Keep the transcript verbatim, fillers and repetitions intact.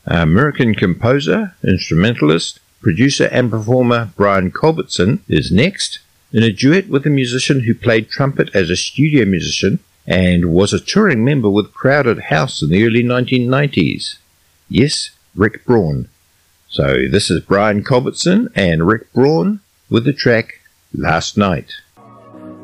American composer, instrumentalist, producer and performer Brian Culbertson is next, in a duet with a musician who played trumpet as a studio musician and was a touring member with Crowded House in the early nineteen nineties. Yes, Rick Braun. So this is Brian Culbertson and Rick Braun with the track Last Night.